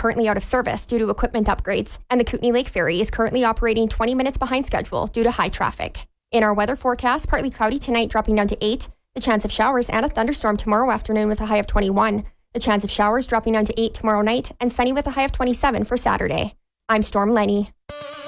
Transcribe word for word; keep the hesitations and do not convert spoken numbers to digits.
currently out of service due to equipment upgrades, and the Kootenay Lake Ferry is currently operating twenty minutes behind schedule due to high traffic. In our weather forecast, partly cloudy tonight, dropping down to eight. The chance of showers and a thunderstorm tomorrow afternoon with a high of twenty-one. The chance of showers dropping down to eight tomorrow night, and sunny with a high of twenty-seven for Saturday. I'm Storm Lenny.